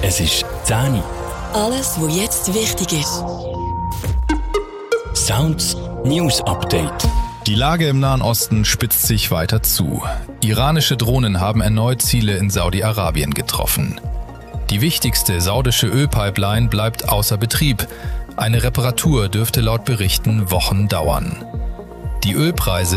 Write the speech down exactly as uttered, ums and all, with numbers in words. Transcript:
Es ist zehn Uhr. Alles, was jetzt wichtig ist. Sounds News Update. Die Lage im Nahen Osten spitzt sich weiter zu. Iranische Drohnen haben erneut Ziele in Saudi-Arabien getroffen. Die wichtigste saudische Ölpipeline bleibt außer Betrieb. Eine Reparatur dürfte laut Berichten Wochen dauern. Die Ölpreise